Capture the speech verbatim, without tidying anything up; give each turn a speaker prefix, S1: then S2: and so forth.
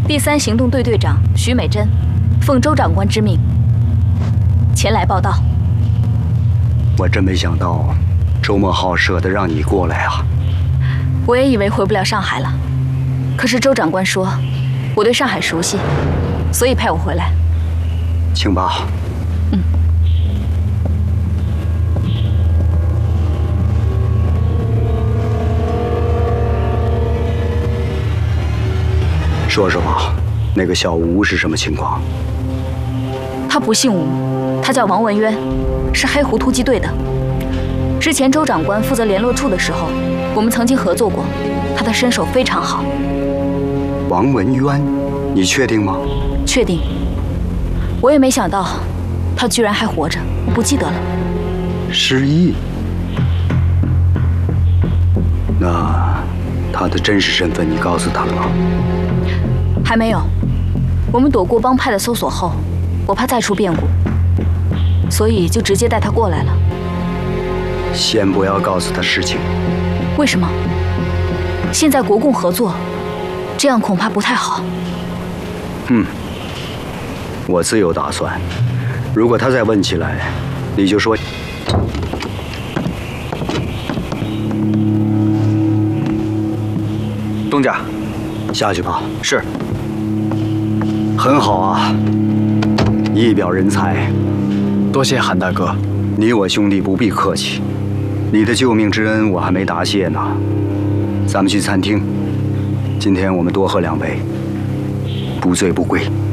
S1: 第三行动队队长徐美珍，奉周长官之命前来报道。
S2: 我真没想到，周梦浩舍得让你过来啊！
S1: 我也以为回不了上海了，可是周长官说我对上海熟悉，所以派我回来。
S2: 请吧。
S1: 嗯。
S2: 说说吧，那个小吴是什么情况？
S1: 他不姓吴，他叫王文渊，是黑狐突击队的。之前周长官负责联络处的时候，我们曾经合作过，他的身手非常好。
S2: 王文渊，你确定吗？
S1: 确定。我也没想到，他居然还活着，我不记得了。
S2: 失忆？那他的真实身份你告诉他了吗？
S1: 还没有。我们躲过帮派的搜索后，我怕再出变故，所以就直接带他过来了。
S2: 先不要告诉他事情。
S1: 为什么？现在国共合作，这样恐怕不太好。
S2: 嗯，我自有打算。如果他再问起来，你就说。
S3: 东家，
S2: 下去吧。
S3: 是。
S2: 很好啊，一表人才。
S3: 多谢韩大哥。
S2: 你我兄弟不必客气，你的救命之恩我还没答谢呢。咱们去餐厅，今天我们多喝两杯，不醉不归。